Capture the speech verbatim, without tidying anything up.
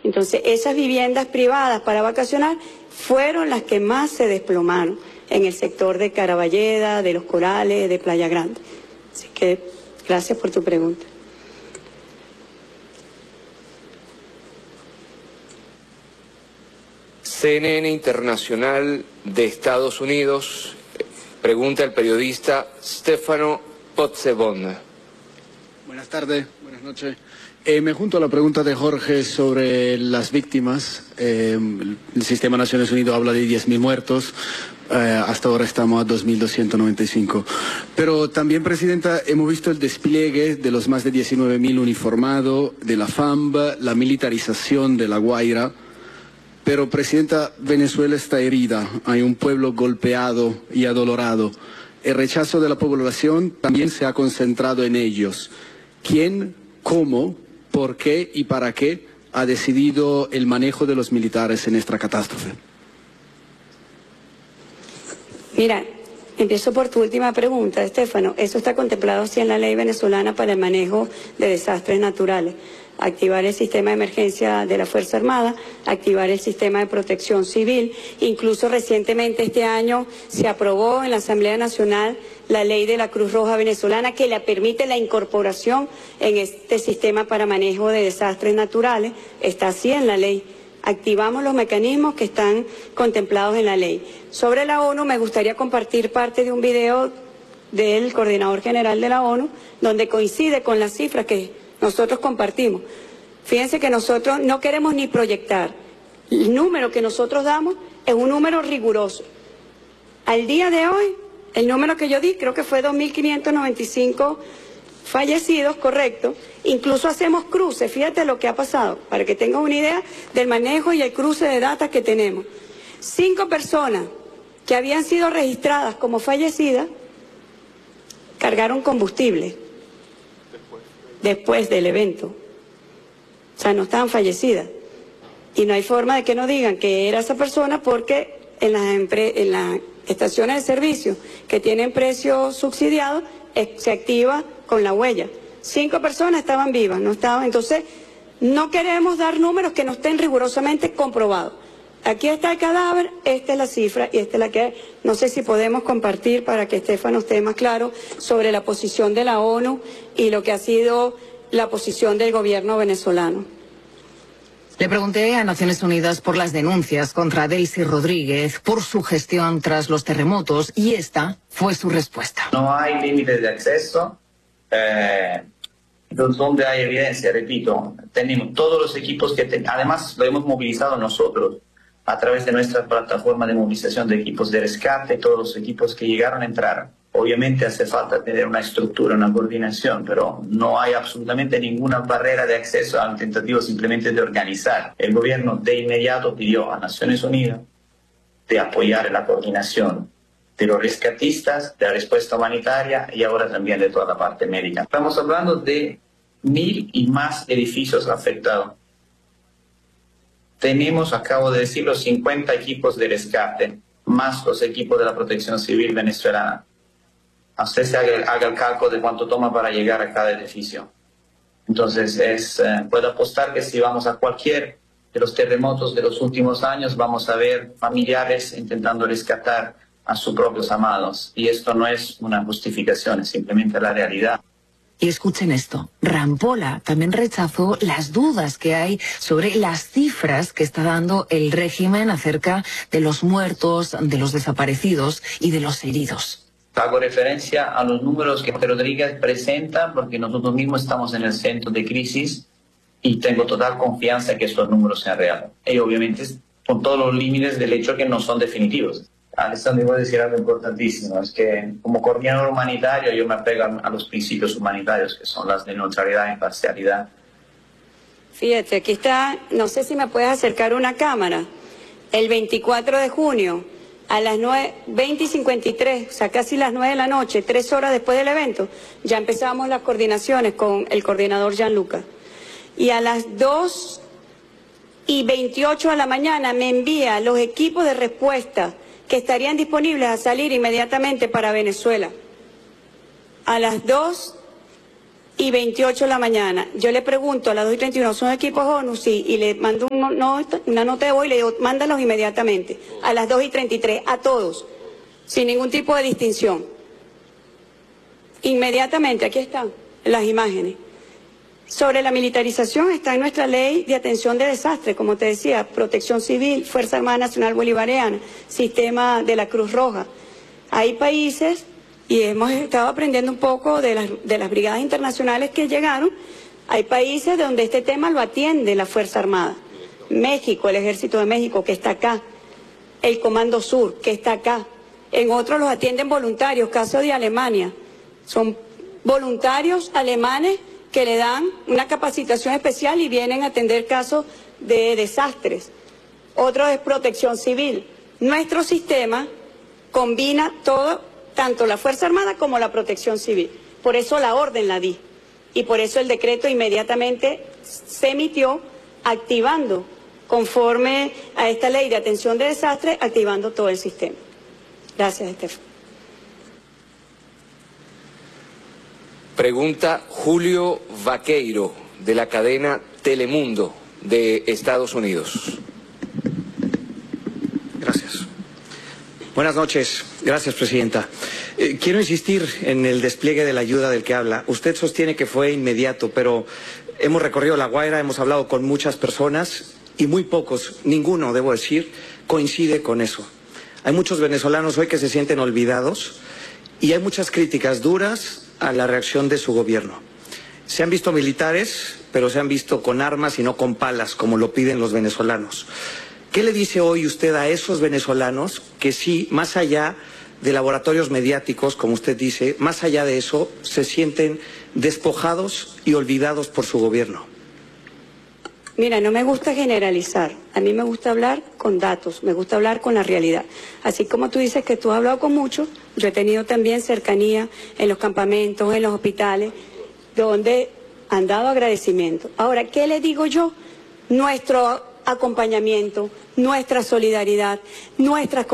Entonces, esas viviendas privadas para vacacionar fueron las que más se desplomaron en el sector de Caraballeda, de Los Corales, de Playa Grande. Así que, gracias por tu pregunta. C N N Internacional de Estados Unidos, pregunta el periodista Stefano Pozzebon. Buenas tardes, buenas noches. Eh, me junto a la pregunta de Jorge sobre las víctimas. Eh, el Sistema de Naciones Unidas habla de diez mil muertos. Eh, hasta ahora estamos a dos mil doscientos noventa y cinco. Pero también, Presidenta, hemos visto el despliegue de los más de diecinueve mil uniformados, de la F A M B, la militarización de La Guaira. Pero, Presidenta, Venezuela está herida. Hay un pueblo golpeado y adolorado. El rechazo de la población también se ha concentrado en ellos. ¿Quién, cómo, por qué y para qué ha decidido el manejo de los militares en esta catástrofe? Mira, empiezo por tu última pregunta, Estefano. Eso está contemplado así en la ley venezolana para el manejo de desastres naturales. Activar el sistema de emergencia de la Fuerza Armada, activar el sistema de protección civil. Incluso recientemente este año se aprobó en la Asamblea Nacional la ley de la Cruz Roja Venezolana que le permite la incorporación en este sistema para manejo de desastres naturales. Está así en la ley. Activamos los mecanismos que están contemplados en la ley. Sobre la ONU me gustaría compartir parte de un video del coordinador general de la ONU donde coincide con las cifras que nosotros compartimos. Fíjense que nosotros no queremos ni proyectar. El número que nosotros damos es un número riguroso. Al día de hoy, el número que yo di creo que fue dos mil quinientos noventa y cinco fallecidos, correcto. Incluso hacemos cruces, fíjate lo que ha pasado, para que tengas una idea del manejo y el cruce de datos que tenemos. Cinco personas que habían sido registradas como fallecidas cargaron combustible después del evento. O sea, no estaban fallecidas. Y no hay forma de que no digan que era esa persona porque en las, en las estaciones de servicio que tienen precio subsidiado eh, se activa con la huella. Cinco personas estaban vivas, no estaban. Entonces, no queremos dar números que no estén rigurosamente comprobados. Aquí está el cadáver, esta es la cifra y esta es la que no sé si podemos compartir para que Estefano esté más claro sobre la posición de la ONU y lo que ha sido la posición del gobierno venezolano. Le pregunté a Naciones Unidas por las denuncias contra Delcy Rodríguez por su gestión tras los terremotos y esta fue su respuesta. No hay límites de acceso. Eh... Donde hay evidencia, repito, tenemos todos los equipos que ten... además lo hemos movilizado nosotros a través de nuestra plataforma de movilización de equipos de rescate, todos los equipos que llegaron a entrar. Obviamente hace falta tener una estructura, una coordinación, pero no hay absolutamente ninguna barrera de acceso al tentativo simplemente de organizar. El gobierno de inmediato pidió a Naciones Unidas de apoyar la coordinación de los rescatistas, de la respuesta humanitaria y ahora también de toda la parte médica. Estamos hablando de mil y más edificios afectados. Tenemos, acabo de decirlo, cincuenta equipos de rescate, más los equipos de la protección civil venezolana. A usted se haga, haga el cálculo de cuánto toma para llegar a cada edificio. Entonces, es, eh, puedo apostar que si vamos a cualquier de los terremotos de los últimos años, vamos a ver familiares intentando rescatar a sus propios amados. Y esto no es una justificación, es simplemente la realidad. Y escuchen esto, Rampolla también rechazó las dudas que hay sobre las cifras que está dando el régimen acerca de los muertos, de los desaparecidos y de los heridos. Hago referencia a los números que Rodríguez presenta porque nosotros mismos estamos en el centro de crisis y tengo total confianza en que estos números sean reales. Y obviamente con todos los límites del hecho que no son definitivos. Alessandro, voy a decir algo importantísimo, es que como coordinador humanitario yo me apego a los principios humanitarios que son las de neutralidad e imparcialidad. Fíjate, aquí está, no sé si me puedes acercar una cámara, el veinticuatro de junio a las nueve, veinte y cincuenta y tres, o sea casi las nueve de la noche, tres horas después del evento, ya empezamos las coordinaciones con el coordinador Gianluca. Y a las dos y veintiocho de la mañana me envía los equipos de respuesta que estarían disponibles a salir inmediatamente para Venezuela. A las dos y veintiocho de la mañana. Yo le pregunto a las dos y treinta y uno, ¿son equipos ONU? Sí, y le mando un no, una nota de voz y le digo, mándalos inmediatamente, a las dos y treinta y tres, a todos, sin ningún tipo de distinción. Inmediatamente, aquí están las imágenes. Sobre la militarización está en nuestra ley de atención de desastres, como te decía, Protección Civil, Fuerza Armada Nacional Bolivariana, Sistema de la Cruz Roja. Hay países, y hemos estado aprendiendo un poco de las, de las brigadas internacionales que llegaron, hay países donde este tema lo atiende la Fuerza Armada. México, el Ejército de México, que está acá. El Comando Sur, que está acá. En otros los atienden voluntarios, caso de Alemania. Son voluntarios alemanes que le dan una capacitación especial y vienen a atender casos de desastres. Otro es Protección Civil. Nuestro sistema combina todo, tanto la Fuerza Armada como la Protección Civil. Por eso la orden la di. Y por eso el decreto inmediatamente se emitió activando, conforme a esta ley de atención de desastres, activando todo el sistema. Gracias, Estefano. Pregunta Julio Vaqueiro, de la cadena Telemundo de Estados Unidos. Gracias. Buenas noches. Gracias, Presidenta. Eh, quiero insistir en el despliegue de la ayuda del que habla. Usted sostiene que fue inmediato, pero hemos recorrido La Guaira, hemos hablado con muchas personas y muy pocos, ninguno, debo decir, coincide con eso. Hay muchos venezolanos hoy que se sienten olvidados y hay muchas críticas duras a la reacción de su gobierno. Se han visto militares, pero se han visto con armas y no con palas, como lo piden los venezolanos. ¿Qué le dice hoy usted a esos venezolanos que sí, más allá de laboratorios mediáticos, como usted dice, más allá de eso, se sienten despojados y olvidados por su gobierno? Mira, no me gusta generalizar, a mí me gusta hablar con datos, me gusta hablar con la realidad. Así como tú dices que tú has hablado con muchos, yo he tenido también cercanía en los campamentos, en los hospitales, donde han dado agradecimiento. Ahora, ¿qué le digo yo? Nuestro acompañamiento, nuestra solidaridad, nuestras